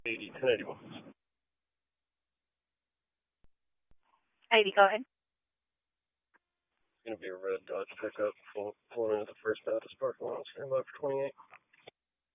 80, 1081. 80, go ahead. It's going to be a red Dodge pickup pulling into the First Baptist parking lot. Stand by for 28.